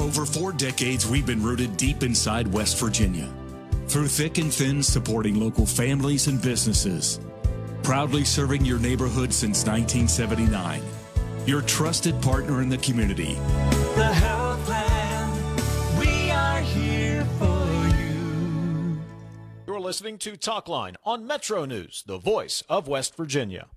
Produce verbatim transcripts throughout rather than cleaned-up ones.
over four decades, we've been rooted deep inside West Virginia. Through thick and thin, supporting local families and businesses. Proudly serving your neighborhood since nineteen seventy-nine. Your trusted partner in the community. The Healthland, we are here for you. You're listening to Talkline on Metro News, the voice of West Virginia.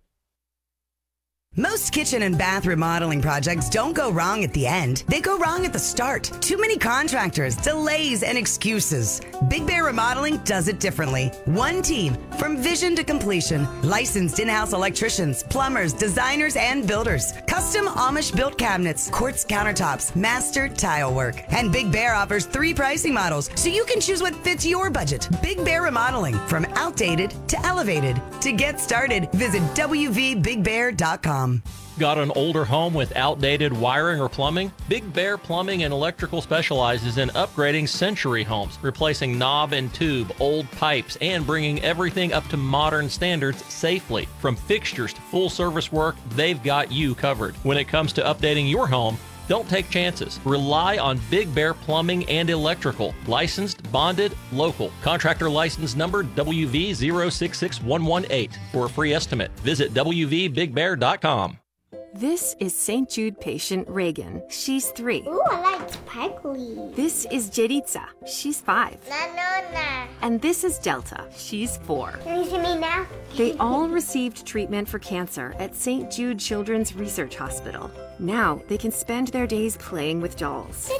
Most kitchen and bath remodeling projects don't go wrong at the end. They go wrong at the start. Too many contractors, delays, and excuses. Big Bear Remodeling does it differently. One team, from vision to completion. Licensed in-house electricians, plumbers, designers, and builders. Custom Amish-built cabinets, quartz countertops, master tile work. And Big Bear offers three pricing models, so you can choose what fits your budget. Big Bear Remodeling, from outdated to elevated. To get started, visit w v big bear dot com. Got an older home with outdated wiring or plumbing? Big Bear Plumbing and Electrical specializes in upgrading century homes, replacing knob and tube, old pipes, and bringing everything up to modern standards safely. From fixtures to full service work, they've got you covered. When it comes to updating your home, don't take chances. Rely on Big Bear Plumbing and Electrical. Licensed, bonded, local. Contractor license number W V zero six six one one eight. For a free estimate, visit w v big bear dot com. This is Saint Jude patient Reagan. She's three. Ooh, I like sparkly. This is Jeritza. She's five. Na, na, na. And this is Delta. She's four. Can you see me now? They all received treatment for cancer at Saint Jude Children's Research Hospital. Now they can spend their days playing with dolls,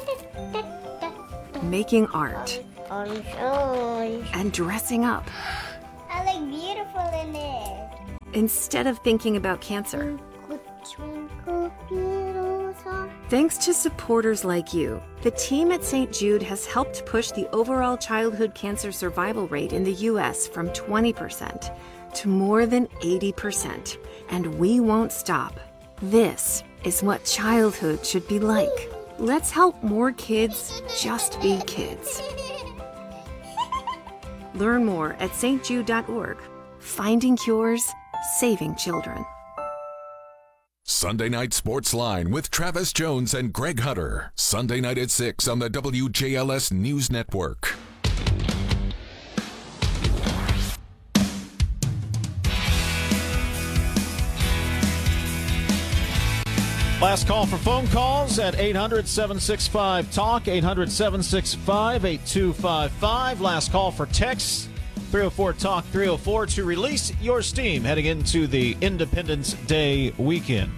making art, Orange, orange. and dressing up. I look beautiful in it. Instead of thinking about cancer. Twinkle, twinkle, star. Thanks to supporters like you, the team at Saint Jude has helped push the overall childhood cancer survival rate in the U S from twenty percent to more than eighty percent. And we won't stop. This is what childhood should be like. Let's help more kids just be kids. Learn more at s t jude dot org. Finding cures, saving children. Sunday Night Sports Line with Travis Jones and Greg Hutter. Sunday night at six on the W J L S News Network. Last call for phone calls at eight hundred, seven six five, talk, eight hundred, seven six five, eight two five five. Last call for texts, three oh four, talk, three oh four, to release your steam heading into the Independence Day weekend.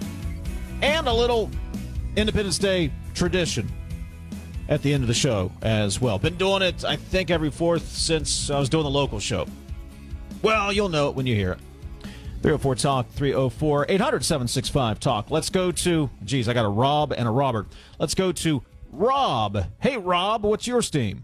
And a little Independence Day tradition at the end of the show as well. Been doing it, I think, every fourth since I was doing the local show. Well, you'll know it when you hear it. three oh four, talk, three oh four, eight hundred, seven six five, talk. Let's go to, geez, I got a Rob and a Robert. Let's go to Rob. Hey, Rob, what's your steam?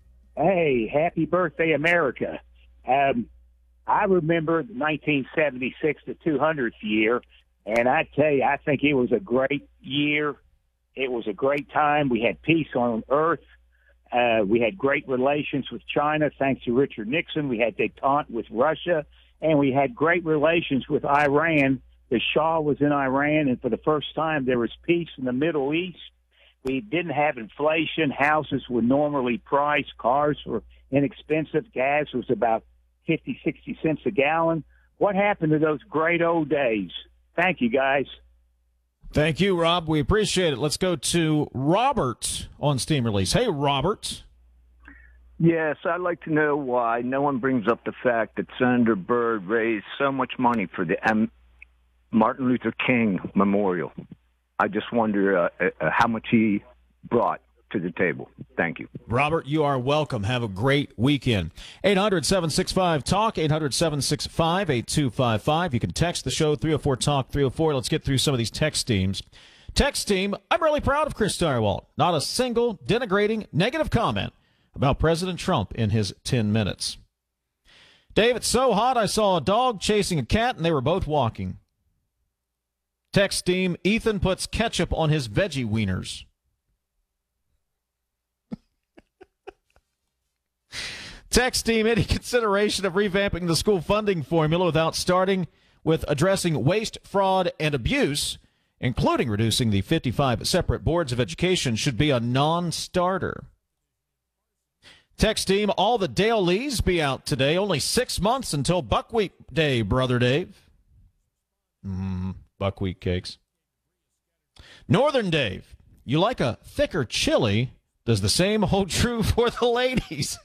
Hey, happy birthday, America. Um, I remember nineteen seventy-six, the two hundredth year, and I tell you, I think it was a great year. It was a great time. We had peace on Earth. Uh, we had great relations with China, thanks to Richard Nixon. We had détente with Russia. And we had great relations with Iran. The Shah was in Iran, and for the first time, there was peace in the Middle East. We didn't have inflation. Houses were normally priced. Cars were inexpensive. Gas was about fifty, sixty cents a gallon. What happened to those great old days? Thank you, guys. Thank you, Rob. We appreciate it. Let's go to Robert on Steam Release. Hey, Robert. Yes, I'd like to know why no one brings up the fact that Senator Byrd raised so much money for the M- Martin Luther King Memorial. I just wonder uh, uh, how much he brought to the table. Thank you. Robert, you are welcome. Have a great weekend. eight hundred, seven six five, talk, eight hundred, seven six five, eight two five five. You can text the show, three oh four, talk, three oh four. Let's get through some of these text teams. Text team, I'm really proud of Chris Stirewalt. Not a single denigrating, negative comment about President Trump in his ten minutes. Dave, it's so hot I saw a dog chasing a cat and they were both walking. Text team, Ethan puts ketchup on his veggie wieners. Text team, any consideration of revamping the school funding formula without starting with addressing waste, fraud, and abuse including reducing the fifty-five separate boards of education, should be a non-starter. Text team, all the Dale Lees be out today. Only six months until Buckwheat Day, Brother Dave. Mm, buckwheat cakes. Northern Dave, you like a thicker chili? Does the same hold true for the ladies?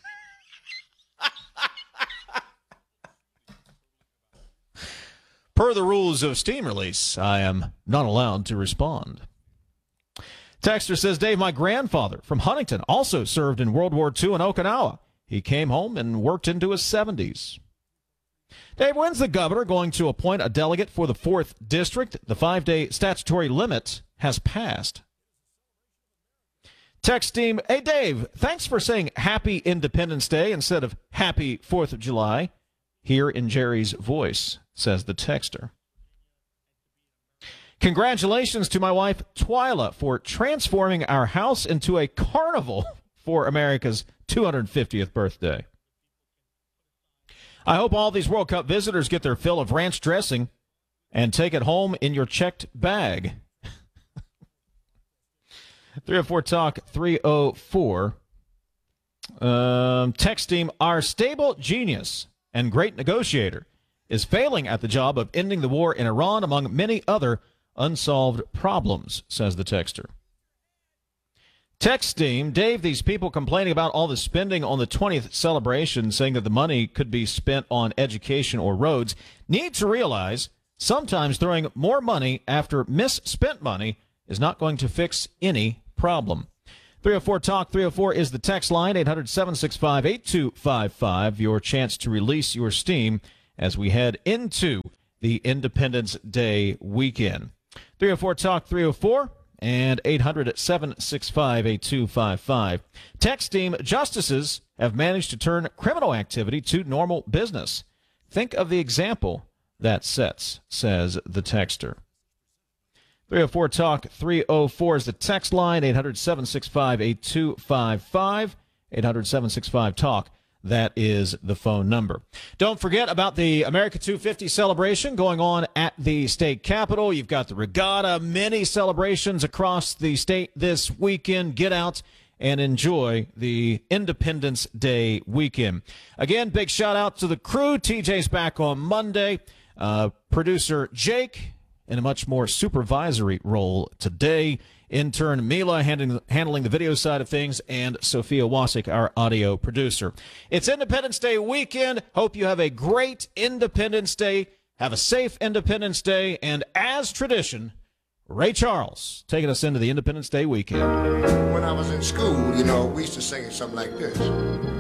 Per the rules of steam release, I am not allowed to respond. Texter says, Dave, my grandfather from Huntington also served in World War Two in Okinawa. He came home and worked into his seventies. Dave, when's the governor going to appoint a delegate for the fourth District? The five-day statutory limit has passed. Text team, hey, Dave, thanks for saying Happy Independence Day instead of Happy fourth of July. Here in Jerry's voice, says the texter. Congratulations to my wife, Twyla, for transforming our house into a carnival for America's two hundred fiftieth birthday. I hope all these World Cup visitors get their fill of ranch dressing and take it home in your checked bag. three oh four Talk three oh four. Um, text team, our stable genius and great negotiator is failing at the job of ending the war in Iran, among many other unsolved problems, says the texter. Text team, Dave, these people complaining about all the spending on the twentieth celebration, saying that the money could be spent on education or roads, need to realize sometimes throwing more money after misspent money is not going to fix any problem. three oh four Talk three oh four is the text line, eight hundred, seven six five, eight two five five, your chance to release your steam as we head into the Independence Day weekend. three oh four Talk three oh four and eight hundred, seven six five, eight two five five. Text team, justices have managed to turn criminal activity to normal business. Think of the example that sets, says the texter. three oh four Talk three oh four is the text line, eight hundred, seven six five, eight two five five, eight hundred, seven six five, talk. That is the phone number. Don't forget about the America two fifty celebration going on at the state capitol. You've got the regatta, many celebrations across the state this weekend. Get out and enjoy the Independence Day weekend. Again, big shout out to the crew. T J's back on Monday. Uh, producer Jake in a much more supervisory role today. Intern Mila handling, handling the video side of things, and Sophia Wasik, our audio producer. It's Independence Day weekend. Hope you have a great Independence Day. Have a safe Independence Day. And as tradition, Ray Charles taking us into the Independence Day weekend. When I was in school, you know, we used to sing something like this.